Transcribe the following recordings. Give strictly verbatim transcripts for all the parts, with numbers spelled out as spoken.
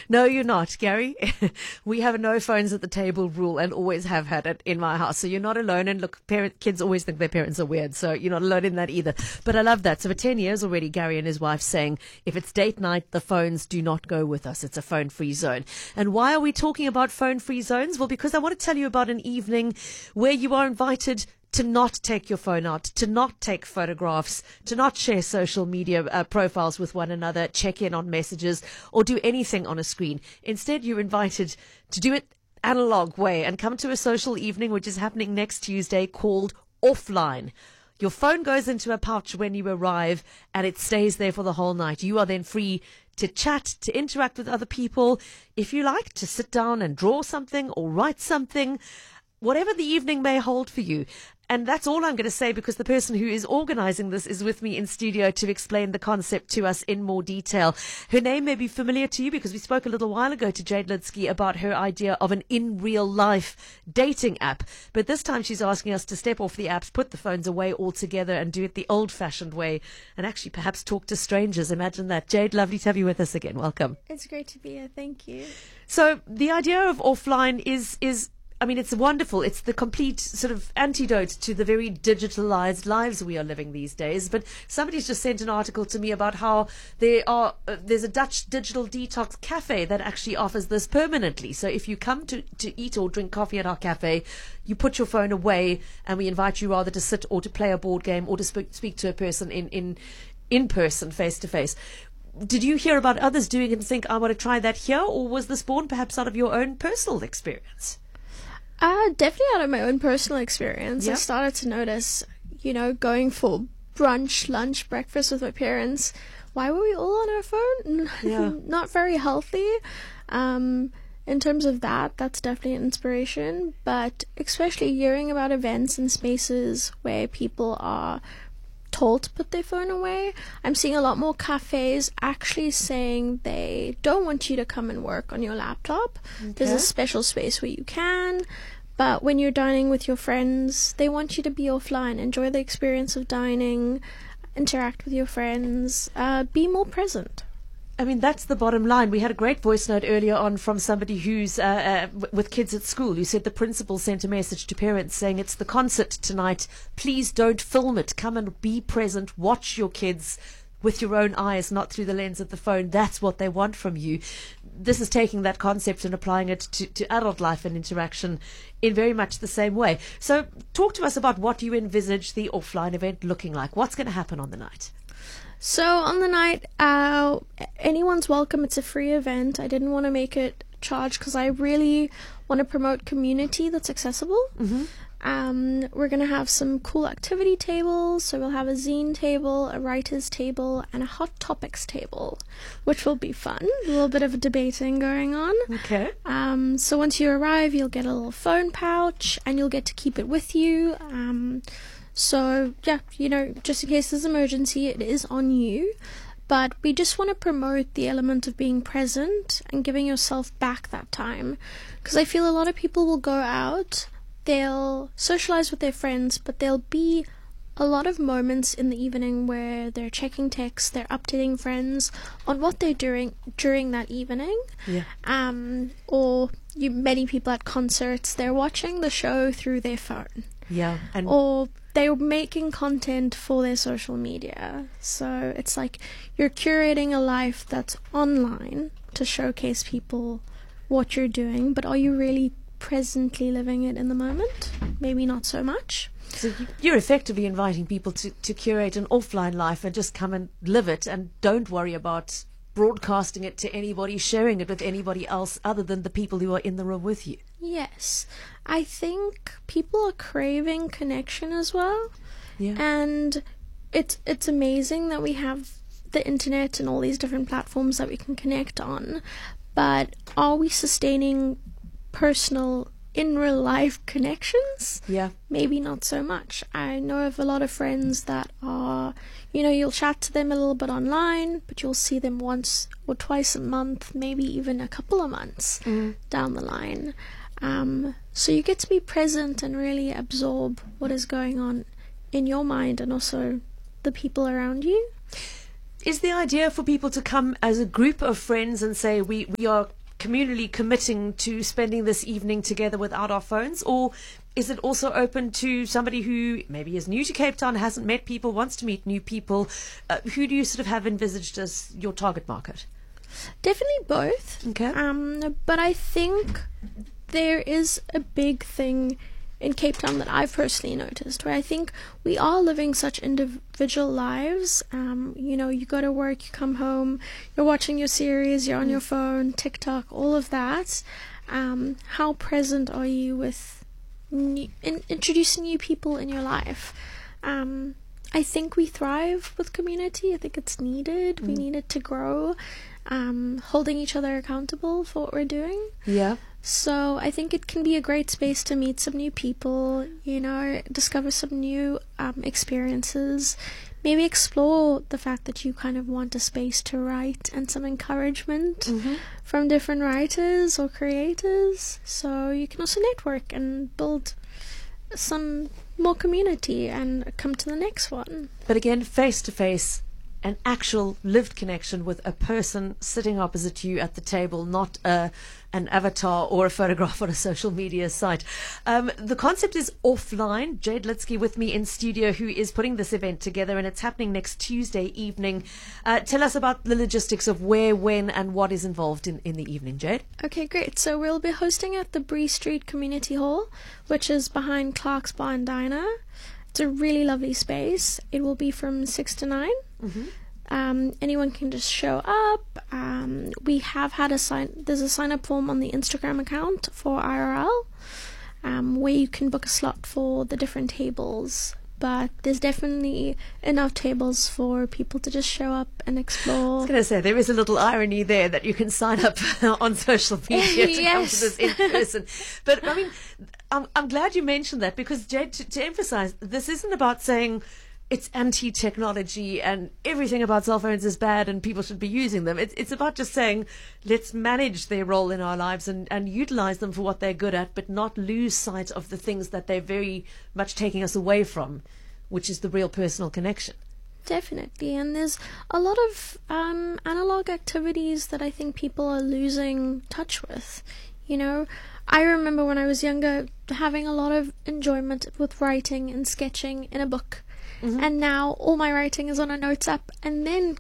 No, you're not, Gary. We have a no phones at the table rule and always have had it in my house. So you're not alone. And look, parent, kids always think their parents are weird. So you're not alone in that either. But I love that. So for ten years already, Gary and his wife saying, if it's date night, the phones do not go with us. It's a phone free zone. And why are we talking about phone free zones? Well, because I want to tell you about an evening where you are invited to not take your phone out, to not take photographs, to not share social media uh, profiles with one another, check in on messages, or do anything on a screen. Instead, you're invited to do it analog way and come to a social evening which is happening next Tuesday called Offline. Your phone goes into a pouch when you arrive and it stays there for the whole night. You are then free to chat, to interact with other people. If you like, to sit down and draw something or write something, whatever the evening may hold for you. And that's all I'm going to say, because the person who is organizing this is with me in studio to explain the concept to us in more detail. Her name may be familiar to you because we spoke a little while ago to Jade Lidsky about her idea of an in real life dating app. But this time she's asking us to step off the apps, put the phones away altogether and do it the old fashioned way and actually perhaps talk to strangers. Imagine that. Jade, lovely to have you with us again. Welcome. It's great to be here. Thank you. So the idea of offline is, is, I mean, it's wonderful. It's the complete sort of antidote to the very digitalized lives we are living these days. But somebody's just sent an article to me about how there are uh, there's a Dutch digital detox cafe that actually offers this permanently. So if you come to, to eat or drink coffee at our cafe, you put your phone away and we invite you rather to sit or to play a board game or to sp- speak to a person in, in, in person, face to face. Did you hear about others doing it and think, I want to try that here? Or was this born perhaps out of your own personal experience? Uh, definitely out of my own personal experience. Yeah. I started to notice, you know, going for brunch, lunch, breakfast with my parents. Why were we all on our phone? Yeah. Not very healthy. Um, in terms of that, that's definitely an inspiration. But especially hearing about events and spaces where people are told to put their phone away. I'm seeing a lot more cafes actually saying they don't want you to come and work on your laptop. Okay. There's a special space where you can, but when you're dining with your friends, they want you to be offline, enjoy the experience of dining, interact with your friends, uh, be more present. I mean, that's the bottom line. We had a great voice note earlier on from somebody who's uh, uh, w- with kids at school who said the principal sent a message to parents saying, it's the concert tonight. Please don't film it. Come and be present. Watch your kids with your own eyes, not through the lens of the phone. That's what they want from you. This is taking that concept and applying it to, to adult life and interaction in very much the same way. So talk to us about what you envisage the offline event looking like. What's going to happen on the night? So on the night, uh, anyone's welcome. It's a free event. I didn't want to make it charged because I really want to promote community that's accessible. Mm-hmm. Um, we're going to have some cool activity tables. So we'll have a zine table, a writer's table, and a hot topics table, which will be fun. A little bit of debating going on. Okay. Um, so once you arrive, you'll get a little phone pouch and you'll get to keep it with you. Um, So, yeah, you know, just in case there's an emergency, it is on you. But we just want to promote the element of being present and giving yourself back that time. Because I feel a lot of people will go out, they'll socialize with their friends, but there'll be a lot of moments in the evening where they're checking texts, they're updating friends on what they're doing during that evening. Yeah. Um, or you, many people at concerts, they're watching the show through their phone. Yeah. And Or they're making content for their social media. So it's like you're curating a life that's online to showcase people what you're doing, but are you really presently living it in the moment? Maybe not so much. so you're effectively inviting people to, to curate an offline life and just come and live it and don't worry about broadcasting it to anybody, sharing it with anybody else other than the people who are in the room with you. Yes. I think people are craving connection as well. Yeah. And it's it's amazing that we have the internet and all these different platforms that we can connect on. But are we sustaining personal, in real life connections? Yeah. Maybe not so much. I know of a lot of friends that are, you know, you'll chat to them a little bit online, but you'll see them once or twice a month, maybe even a couple of months Mm. down the line. Um, so you get to be present and really absorb what is going on in your mind and also the people around you. is the idea for people to come as a group of friends and say, we, we are communally committing to spending this evening together without our phones? Or is it also open to somebody who maybe is new to Cape Town, hasn't met people, wants to meet new people? Uh, who do you sort of have envisaged as your target market? Definitely both. Okay. Um, but I think there is a big thing in Cape Town that I've personally noticed, where I think we are living such individual lives. Um, you know, you go to work, you come home, you're watching your series, you're on your phone, TikTok, all of that. Um, how present are you with new, in, introducing new people in your life? Um, I think we thrive with community. I think it's needed. Mm. We need it to grow. Um, holding each other accountable for what we're doing. Yeah. So I think it can be a great space to meet some new people, you know, discover some new um, experiences, maybe explore the fact that you kind of want a space to write and some encouragement mm-hmm. from different writers or creators. So you can also network and build some more community and come to the next one. But again, face to face, an actual lived connection with a person sitting opposite you at the table, not a, an avatar or a photograph on a social media site. Um, the concept is offline. Jade Litsky with me in studio, who is putting this event together, and it's happening next Tuesday evening. Uh, tell us about the logistics of where, when, and what is involved in, in the evening, Jade. Okay, great. So we'll be hosting at the Bree Street Community Hall, which is behind Clark's Bar and Diner. It's a really lovely space. It will be from six to nine. Mm-hmm. Um, anyone can just show up. Um, we have had a sign. There's a sign up form on the Instagram account for I R L, um, where you can book a slot for the different tables. But there's definitely enough tables for people to just show up and explore. I was going to say, there is a little irony there that you can sign up on social media to Yes. come to this in person. But I mean, I'm, I'm glad you mentioned that, because Jade, to, to emphasize, this isn't about saying it's anti-technology and everything about cell phones is bad and people should be using them. It's, it's about just saying, let's manage their role in our lives and, and utilize them for what they're good at, but not lose sight of the things that they're very much taking us away from, which is the real personal connection. Definitely. And there's a lot of um, analog activities that I think people are losing touch with. You know, I remember when I was younger having a lot of enjoyment with writing and sketching in a book. Mm-hmm. And now all my writing is on a notes app and then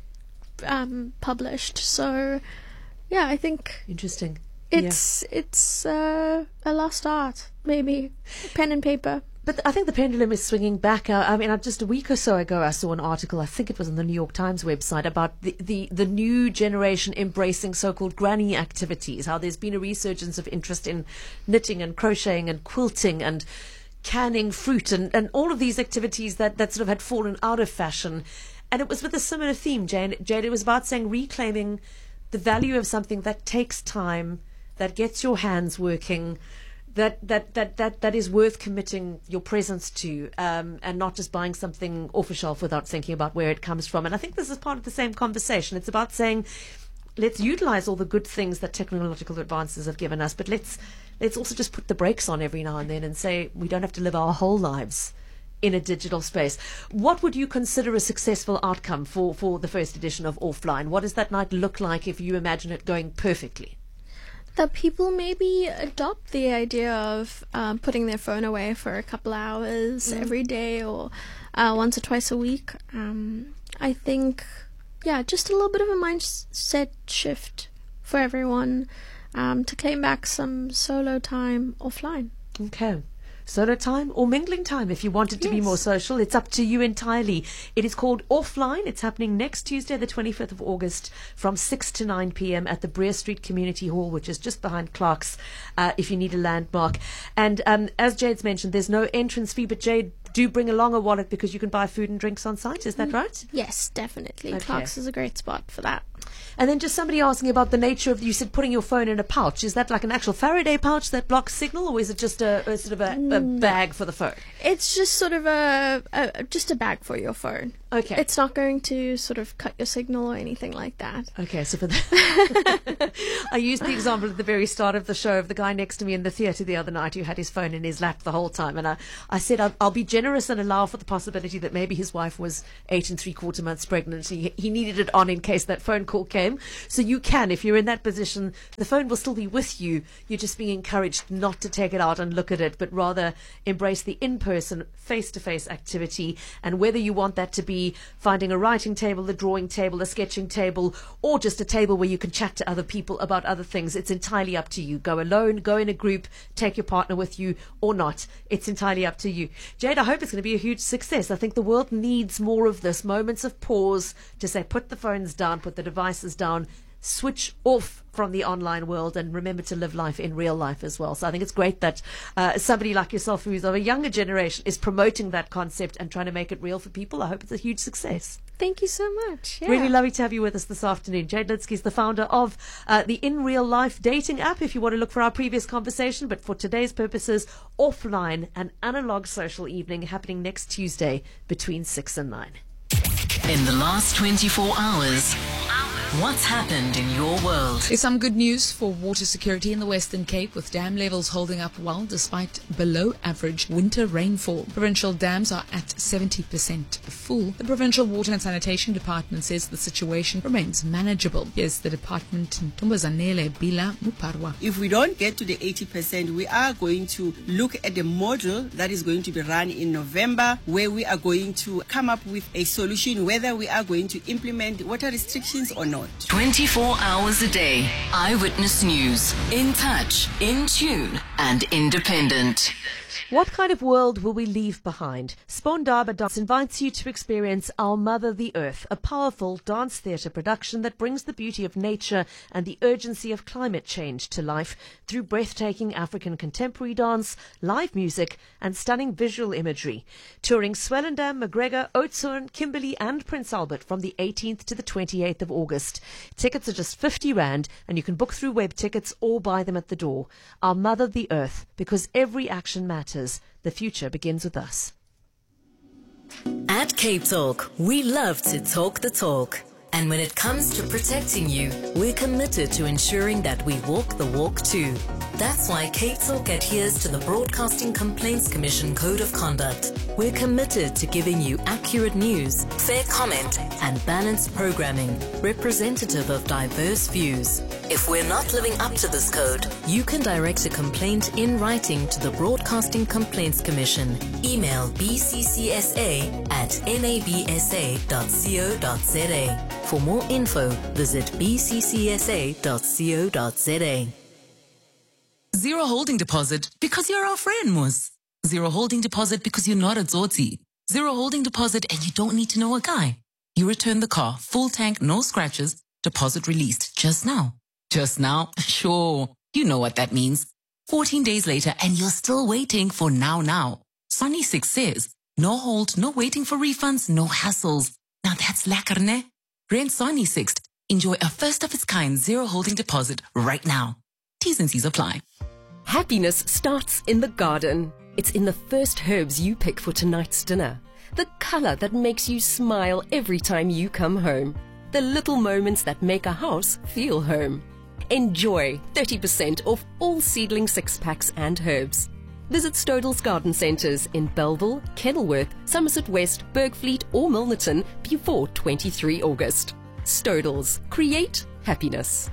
um, published. So, yeah, I think interesting. It's yeah. it's uh, a lost art, maybe pen and paper. But I think the pendulum is swinging back. Uh, I mean, uh, just a week or so ago, I saw an article, I think it was on the New York Times website, about the, the, the new generation embracing so-called granny activities, how there's been a resurgence of interest in knitting and crocheting and quilting and canning fruit and, and all of these activities that, that sort of had fallen out of fashion. And it was with a similar theme, Jane. Jade, it was about saying reclaiming the value of something that takes time, that gets your hands working, that that that that, that is worth committing your presence to, um, and not just buying something off a shelf without thinking about where it comes from. And I think this is part of the same conversation. It's about saying, let's utilize all the good things that technological advances have given us, but let's let's also just put the brakes on every now and then and say we don't have to live our whole lives in a digital space. What would you consider a successful outcome for, for the first edition of Offline? What does that night look like if you imagine it going perfectly? That people maybe adopt the idea of um, putting their phone away for a couple hours mm. every day or uh, once or twice a week. Um, I think, yeah, just a little bit of a mindset shift for everyone um, to claim back some solo time offline. Okay. Solo time or mingling time if you want it to yes. be more social. It's up to you entirely. It is called Offline. It's happening next Tuesday, the twenty-fifth of August from six to nine p.m. at the Bree Street Community Hall, which is just behind Clark's, uh, if you need a landmark. And um, as Jade's mentioned, there's no entrance fee, but Jade, do bring along a wallet because you can buy food and drinks on site. Is that right? Yes, definitely. Okay. Clark's is a great spot for that. And then just somebody asking about the nature of, you said putting your phone in a pouch. Is that like an actual Faraday pouch that blocks signal, or is it just a, a sort of a, a bag for the phone? It's just sort of a, a just a bag for your phone. Okay. It's not going to sort of cut your signal or anything like that. Okay, so for the I used the example at the very start of the show of the guy next to me in the theatre the other night who had his phone in his lap the whole time. And I, I said I'll, I'll be generous and allow for the possibility that maybe his wife was eight and three quarter months pregnant. He, he needed it on in case that phone call came. So you can, if you're in that position, the phone will still be with you. You're just being encouraged not to take it out and look at it, but rather embrace the in-person, face-to-face activity. And whether you want that to be finding a writing table, a drawing table, a sketching table, or just a table where you can chat to other people about other things, it's entirely up to you. Go alone, go in a group, take your partner with you or not. It's entirely up to you. Jade, I hope it's going to be a huge success. I think the world needs more of this, moments of pause to say, put the phones down, put the devices down, switch off from the online world, and remember to live life in real life as well. So I think it's great that uh, somebody like yourself, who's of a younger generation, is promoting that concept and trying to make it real for people. I hope it's a huge success. Thank you so much. Yeah. Really lovely to have you with us this afternoon. Jade Litsky is the founder of uh, the In Real Life dating app, if you want to look for our previous conversation. But for today's purposes, offline and analog social evening happening next Tuesday between six and nine. In the last twenty-four hours, what's happened in your world? There's some good news for water security in the Western Cape, with dam levels holding up well despite below average winter rainfall. Provincial dams are at seventy percent full. The Provincial Water and Sanitation Department says the situation remains manageable. Here's the department in Ntombazanele Bila Muparwa. If we don't get to the eighty percent, we are going to look at a model that is going to be run in November, where we are going to come up with a solution whether we are going to implement water restrictions or not. twenty-four hours a day. Eyewitness News. In touch, in tune, and independent. What kind of world will we leave behind? Spondaba Dance invites you to experience Our Mother the Earth, a powerful dance theatre production that brings the beauty of nature and the urgency of climate change to life through breathtaking African contemporary dance, live music, and stunning visual imagery. Touring Swellendam, McGregor, Oudtshoorn, Kimberley, and Prince Albert from the eighteenth to the twenty-eighth of August. Tickets are just fifty rand, and you can book through web tickets or buy them at the door. Our Mother the Earth, because every action matters. The future begins with us. At Cape Talk, we love to talk the talk. And when it comes to protecting you, we're committed to ensuring that we walk the walk too. That's why Cape Talk adheres to the Broadcasting Complaints Commission Code of Conduct. We're committed to giving you accurate news, fair comment, and balanced programming, representative of diverse views. If we're not living up to this code, you can direct a complaint in writing to the Broadcasting Complaints Commission. Email b c c s a at n a b s a dot co dot z a. For more info, visit b c c s a dot co dot z a. Zero holding deposit because you're our friend, Mus. Zero holding deposit because you're not a Zoti. Zero holding deposit and you don't need to know a guy. You return the car, full tank, no scratches, deposit released just now. Just now? Sure. You know what that means. fourteen days later and you're still waiting for now now. Sunny Six says, no hold, no waiting for refunds, no hassles. Now that's lekker, ne? Rent Sunny Six. Enjoy a first of its kind zero holding deposit right now. T's and C's apply. Happiness starts in the garden. It's in the first herbs you pick for tonight's dinner. The color that makes you smile every time you come home. The little moments that make a house feel home. Enjoy thirty percent off all seedling six-packs and herbs. Visit Stodell's Garden Centres in Belleville, Kenilworth, Somerset West, Bergfleet or Milnerton before the twenty-third of August. Stodell's. Create happiness.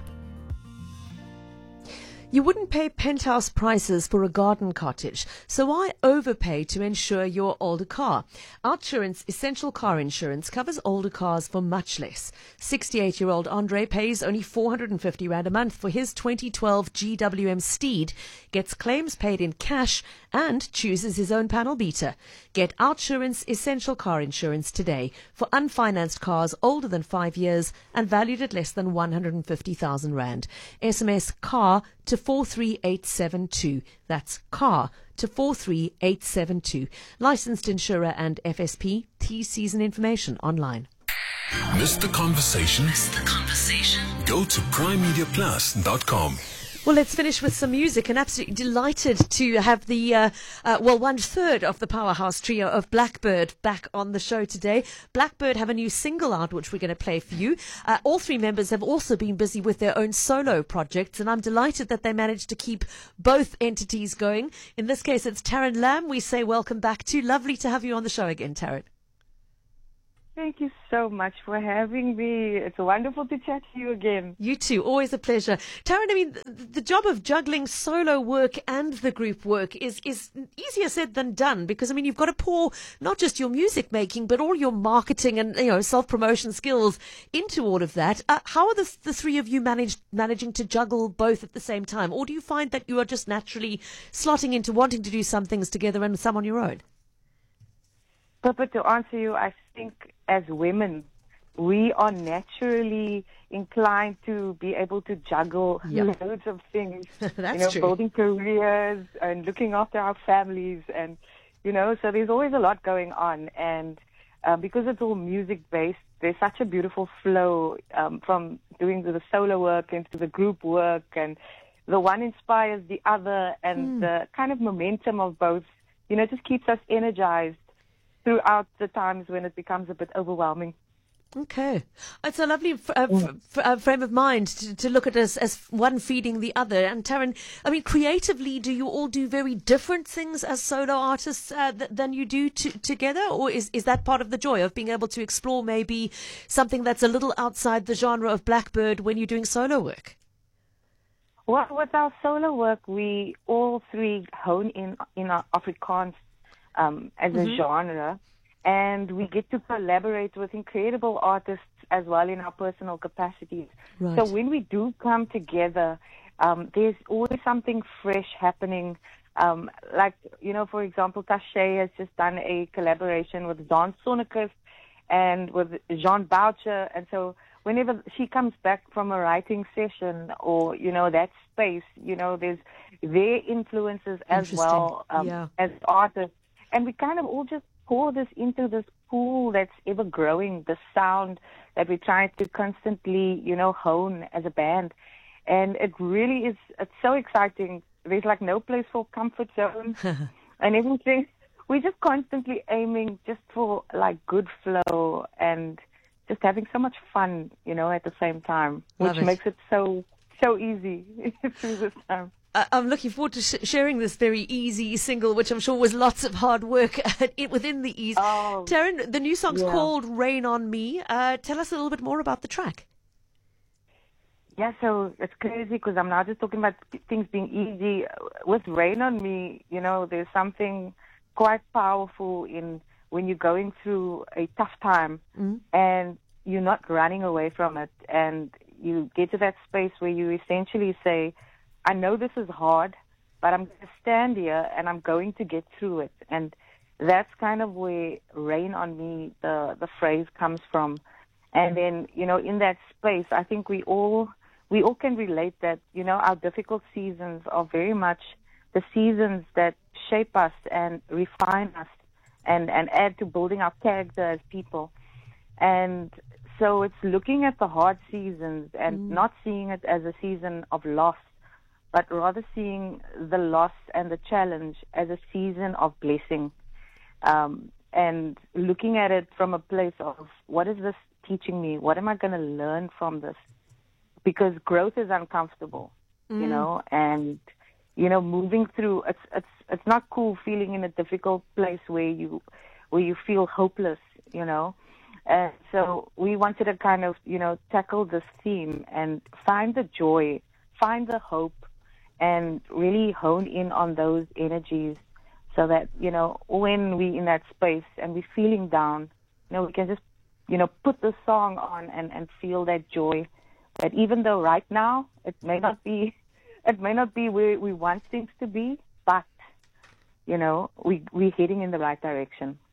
You wouldn't pay penthouse prices for a garden cottage, so why overpay to insure your older car? Outsurance Essential Car Insurance covers older cars for much less. sixty-eight-year-old Andre pays only four hundred fifty rand a month for his twenty twelve G W M Steed, gets claims paid in cash and chooses his own panel beater. Get Outsurance Essential Car Insurance today for unfinanced cars older than five years and valued at less than one hundred fifty thousand rand. S M S CAR to four three eight seven two. That's CAR to four three eight seven two. Licensed insurer and F S P. T Cs and information online. Miss the conversation? Miss the conversation? Go to prime media plus dot com. Well, let's finish with some music, and absolutely delighted to have the, uh, uh, well, one third of the powerhouse trio of Blackbird back on the show today. Blackbird have a new single out, which we're going to play for you. Uh, all three members have also been busy with their own solo projects, and I'm delighted that they managed to keep both entities going. In this case, it's Taryn Lamb. We say welcome back to. Lovely to have you on the show again, Taryn. Thank you so much for having me. It's wonderful to chat to you again. You too. Always a pleasure. Taryn, I mean, the, the job of juggling solo work and the group work is, is easier said than done because, I mean, you've got to pour not just your music making, but all your marketing and, you know, self-promotion skills into all of that. Uh, how are the, the three of you managed, managing to juggle both at the same time? Or do you find that you are just naturally slotting into wanting to do some things together and some on your own? Pippa, to answer you, I think as women, we are naturally inclined to be able to juggle Yep. loads of things. That's you know, true. building careers and looking after our families, and you know, so there's always a lot going on. And uh, because it's all music-based, there's such a beautiful flow um, from doing the solo work into the group work, and the one inspires the other, and Mm. the kind of momentum of both, you know, just keeps us energized throughout the times when it becomes a bit overwhelming. Okay. It's a lovely f- uh, f- f- uh, frame of mind to, to look at us as one feeding the other. And Taryn, I mean, creatively, do you all do very different things as solo artists uh, th- than you do t- together? Or is, is that part of the joy of being able to explore maybe something that's a little outside the genre of Blackbird when you're doing solo work? Well, with our solo work, we all three hone in in our Afrikaans um, as Mm-hmm. a genre, and we get to collaborate with incredible artists as well in our personal capacities. Right. So when we do come together, um, there's always something fresh happening. Um, like, you know, for example, Tashay has just done a collaboration with Don Sonnekes and with Jean Boucher, and so whenever she comes back from a writing session or, you know, that space, you know, there's their influences as Interesting. well um, Yeah. as artists. And we kind of all just pour this into this pool that's ever growing, the sound that we try to constantly, you know, hone as a band. And it really is, it's so exciting. There's like no place for comfort zone and everything. We're just constantly aiming just for like good flow and just having so much fun, you know, at the same time, Love which it. makes it so, so easy through this time. I- I'm looking forward to sh- sharing this very easy single, which I'm sure was lots of hard work it- within the ease. Oh, Taryn, the new song's yeah. called Rain on Me. Uh, tell us a little bit more about the track. Yeah, so it's crazy because I'm not just talking about things being easy. With Rain on Me, you know, there's something quite powerful in when you're going through a tough time Mm. and you're not running away from it, and you get to that space where you essentially say, I know this is hard, but I'm going to stand here and I'm going to get through it. And that's kind of where Rain on Me, the, the phrase comes from. And then, you know, in that space, I think we all, we all can relate that, you know, our difficult seasons are very much the seasons that shape us and refine us and, and add to building our character as people. And so it's looking at the hard seasons and not seeing it as a season of loss, but rather seeing the loss and the challenge as a season of blessing. Um, and looking at it from a place of, what is this teaching me? What am I going to learn from this? Because growth is uncomfortable, you know, and, you know, moving through, it's, it's, it's not cool feeling in a difficult place where you, where you feel hopeless, you know. And so we wanted to kind of, you know, tackle this theme and find the joy, find the hope, and really hone in on those energies so that, you know, when we in that space and we're feeling down, you know, we can just, you know, put the song on and, and feel that joy. That even though right now it may not be, it may not be where we want things to be, but, you know, we, we're heading in the right direction.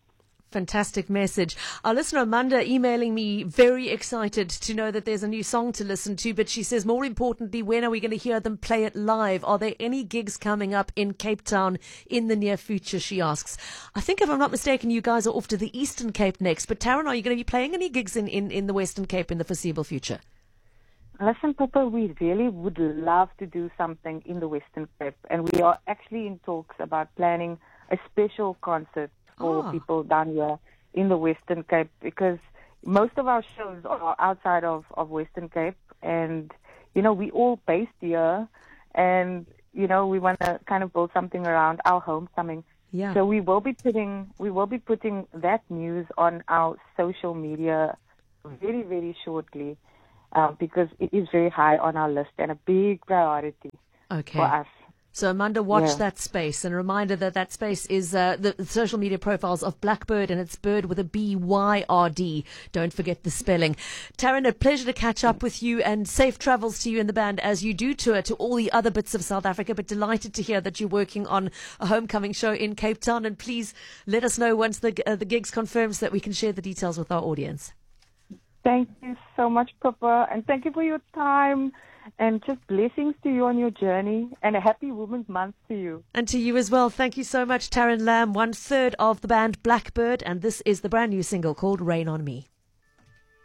Fantastic message. Our listener Amanda emailing me, very excited to know that there's a new song to listen to, but she says, more importantly, when are we going to hear them play it live? Are there any gigs coming up in Cape Town in the near future, she asks. I think if I'm not mistaken, you guys are off to the Eastern Cape next, but Taryn, are you going to be playing any gigs in, in, in the Western Cape in the foreseeable future? Listen, Pippa, we really would love to do something in the Western Cape, and we are actually in talks about planning a special concert for Oh. people down here in the Western Cape, because most of our shows are outside of, of Western Cape, and, you know, we all based here, and, you know, we want to kind of build something around our homecoming. Yeah. So we will be putting we will be putting that news on our social media very, very shortly, uh, because it is very high on our list and a big priority Okay. for us. So, Amanda, watch Yeah. that space. And a reminder that that space is uh, the, the social media profiles of Blackbird, and it's Bird with a B Y R D. Don't forget the spelling. Taryn, a pleasure to catch up with you, and safe travels to you and the band as you do tour to all the other bits of South Africa. But delighted to hear that you're working on a homecoming show in Cape Town. And please let us know once the, uh, the gig's confirmed so that we can share the details with our audience. Thank you so much, Pippa, and thank you for your time, and just blessings to you on your journey, and a happy Women's Month to you. And to you as well. Thank you so much, Taryn Lamb, one third of the band Blackbird. And this is the brand new single called Rain on Me.